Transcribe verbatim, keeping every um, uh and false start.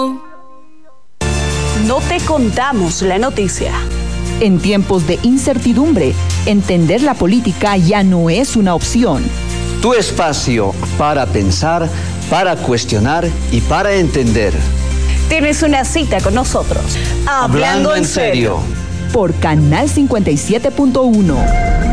No te contamos la noticia. En tiempos de incertidumbre, entender la política ya no es una opción. Tu espacio para pensar, para cuestionar y para entender. Tienes una cita con nosotros. Hablando en serio. Por Canal cincuenta y siete punto uno.